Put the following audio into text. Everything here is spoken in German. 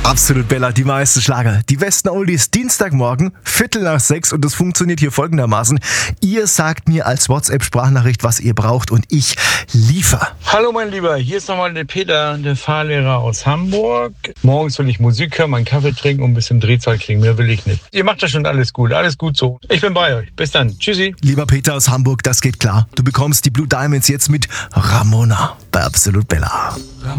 Absolut Bella, die meisten Schlager, die besten Oldies, Dienstagmorgen, 5:45 und das funktioniert hier folgendermaßen. Ihr sagt mir als WhatsApp-Sprachnachricht, was ihr braucht und ich liefere. Hallo mein Lieber, hier ist nochmal der Peter, der Fahrlehrer aus Hamburg. Morgens will ich Musik hören, meinen Kaffee trinken und ein bisschen Drehzahl kriegen, mehr will ich nicht. Ihr macht das schon alles gut so. Ich bin bei euch, bis dann, tschüssi. Lieber Peter aus Hamburg, das geht klar. Du bekommst die Blue Diamonds jetzt mit Ramona bei Absolut Bella.